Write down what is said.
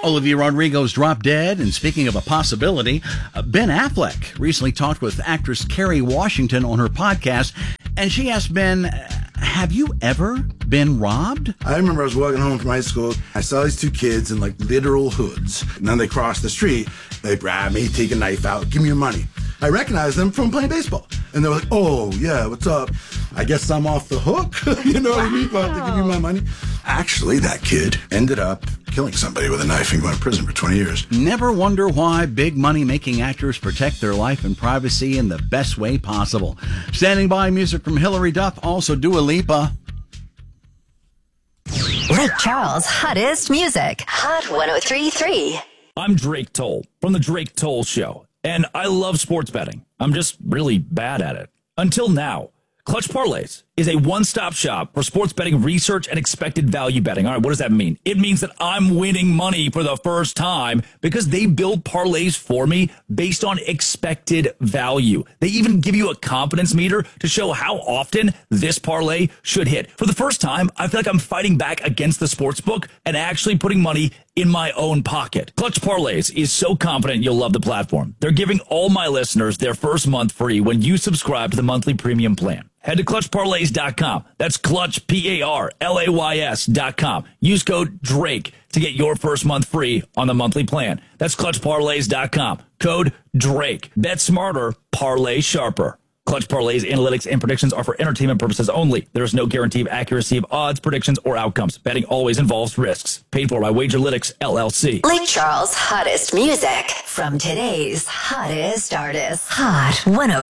Olivia Rodrigo's dropped dead, and speaking of a possibility, Ben Affleck recently talked with actress Kerry Washington on her podcast, and she asked Ben, have you ever been robbed? I remember I was walking home from high school. I saw these two kids in like literal hoods. And then they crossed the street. They grabbed me, take a knife out, give me your money. I recognized them from playing baseball. And they were like, oh, yeah, what's up? I guess I'm off the hook. You know what I mean? But to give you my money. Actually, that kid ended up killing somebody with a knife and going to prison for 20 years. Never wonder why big money-making actors protect their life and privacy in the best way possible. Standing by, music from Hilary Duff, also Dua Lipa. Lake Charles' hottest music. Hot 103.3. I'm Drake Toll from The Drake Toll Show, and I love sports betting. I'm just really bad at it. Until now. Clutch Parlays is a one-stop shop for sports betting research and expected value betting. All right, what does that mean? It means that I'm winning money for the first time because they build parlays for me based on expected value. They even give you a confidence meter to show how often this parlay should hit. For the first time, I feel like I'm fighting back against the sportsbook and actually putting money in my own pocket. Clutch Parlays is so confident you'll love the platform. They're giving all my listeners their first month free when you subscribe to the monthly premium plan. Head to ClutchParlays.com. That's Clutch, P-A-R-L-A-Y-S.com. Use code DRAKE to get your first month free on the monthly plan. That's ClutchParlays.com. Code DRAKE. Bet smarter, parlay sharper. Clutch Parlays, analytics, and predictions are for entertainment purposes only. There is no guarantee of accuracy of odds, predictions, or outcomes. Betting always involves risks. Paid for by Wagerlytics, LLC. Lake Charles' hottest music from today's hottest artists. Hot 103.